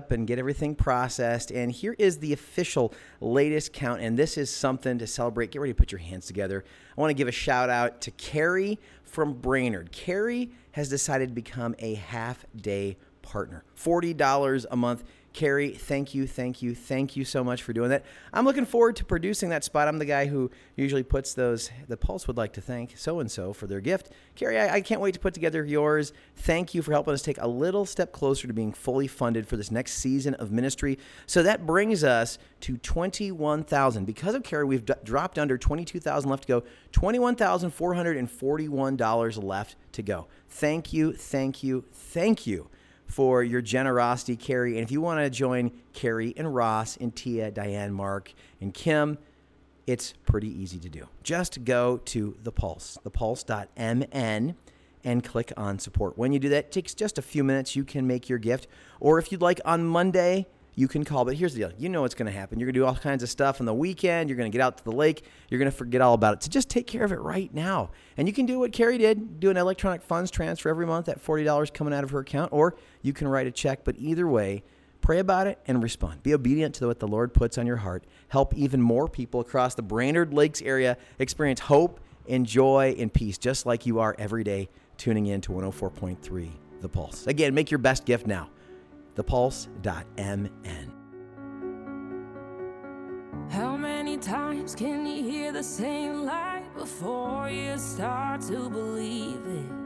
up and get everything processed. And here is the official latest count. And this is something to celebrate. Get ready to put your hands together. I want to give a shout out to Carrie from Brainerd. Carrie has decided to become a half-day partner. $40 a month. Carrie, thank you so much for doing that. I'm looking forward to producing that spot. I'm the guy who usually puts those. The Pulse would like to thank so-and-so for their gift. Carrie, I can't wait to put together yours. Thank you for helping us take a little step closer to being fully funded for this next season of ministry. So that brings us to $21,000. Because of Carrie, we've dropped under $22,000 left to go. $21,441 left to go. Thank you for your generosity, Carrie. And if you want to join Carrie and Ross and Tia, Diane, Mark, and Kim, it's pretty easy to do. Just go to The Pulse, thepulse.mn, and click on support. When you do that, it takes just a few minutes. You can make your gift. Or if you'd like, on Monday, you can call. But here's the deal. You know what's going to happen. You're going to do all kinds of stuff on the weekend. You're going to get out to the lake. You're going to forget all about it. So just take care of it right now. And you can do what Carrie did, do an electronic funds transfer every month at $40 coming out of her account, or you can write a check. But either way, pray about it and respond. Be obedient to what the Lord puts on your heart. Help even more people across the Brainerd Lakes area experience hope and joy and peace, just like you are every day tuning in to 104.3 The Pulse. Again, make your best gift now. thepulse.mn. How many times can you hear the same lie before you start to believe it?